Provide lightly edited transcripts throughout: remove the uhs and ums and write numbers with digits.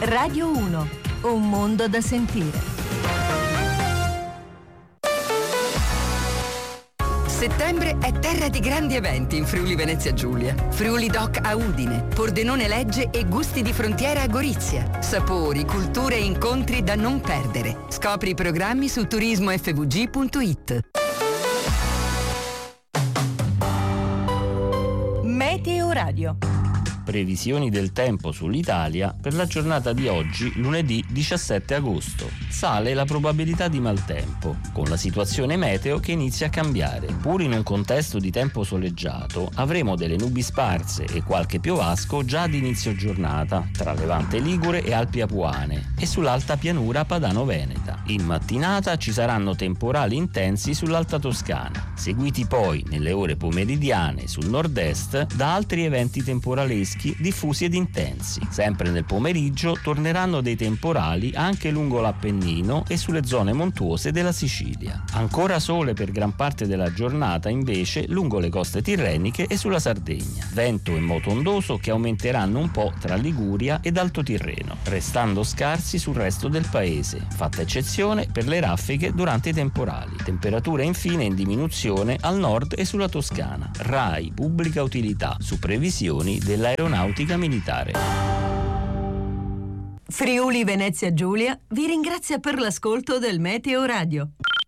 Radio 1, un mondo da sentire. Settembre è terra di grandi eventi in Friuli Venezia Giulia. Friuli Doc a Udine, Pordenone Legge e Gusti di Frontiera a Gorizia. Sapori, culture e incontri da non perdere. Scopri i programmi su turismofvg.it. Meteo Radio. Previsioni del tempo sull'Italia per la giornata di oggi, lunedì 17 agosto. Sale la probabilità di maltempo, con la situazione meteo che inizia a cambiare. Pur in un contesto di tempo soleggiato, avremo delle nubi sparse e qualche piovasco già ad inizio giornata, tra Levante Ligure e Alpi Apuane, e sull'alta pianura padano-veneta. In mattinata ci saranno temporali intensi sull'Alta Toscana, seguiti poi nelle ore pomeridiane sul nord-est da altri eventi temporaleschi diffusi ed intensi. Sempre nel pomeriggio torneranno dei temporali anche lungo l'Appennino e sulle zone montuose della Sicilia. Ancora sole per gran parte della giornata invece lungo le coste tirreniche e sulla Sardegna. Vento e moto ondoso che aumenteranno un po' tra Liguria ed Alto Tirreno, restando scarsi sul resto del paese, fatta eccezione per le raffiche durante i temporali. Temperature infine in diminuzione al nord e sulla Toscana. RAI Pubblica Utilità su previsioni dell'aeronautica militare. Friuli Venezia Giulia vi ringrazia per l'ascolto del Meteo Radio.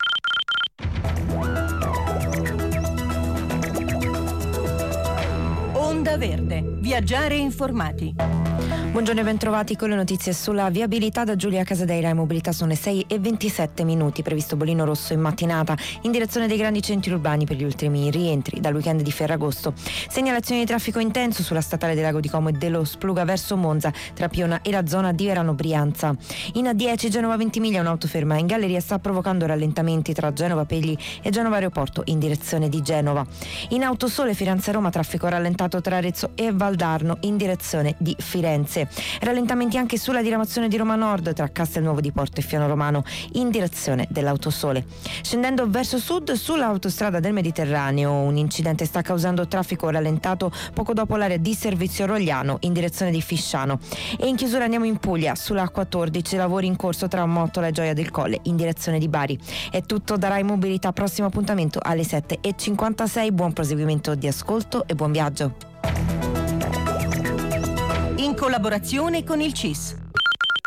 Onda Verde. Viaggiare informati. Buongiorno e bentrovati con le notizie sulla viabilità da Giulia Casadeira. In mobilità sono le 6:27, previsto bollino rosso in mattinata in direzione dei grandi centri urbani per gli ultimi rientri dal weekend di Ferragosto. Segnalazioni di traffico intenso sulla statale del Lago di Como e dello Spluga verso Monza tra Piona e la zona di Verano Brianza. In A10 Genova Ventimiglia un'autoferma in galleria sta provocando rallentamenti tra Genova Pegli e Genova Aeroporto in direzione di Genova. In Autosole Firenze Roma traffico rallentato tra Arezzo e Valdarno in direzione di Firenze. Rallentamenti anche sulla diramazione di Roma Nord tra Castelnuovo di Porto e Fiano Romano in direzione dell'Autosole. Scendendo verso sud sull'autostrada del Mediterraneo un incidente sta causando traffico rallentato poco dopo l'area di servizio Rogliano in direzione di Fisciano. E in chiusura andiamo in Puglia sulla A14 lavori in corso tra Mottola e Gioia del Colle in direzione di Bari. È tutto da Rai Mobilità, prossimo appuntamento alle 7:56. Buon proseguimento di ascolto e buon viaggio. In collaborazione con il CIS,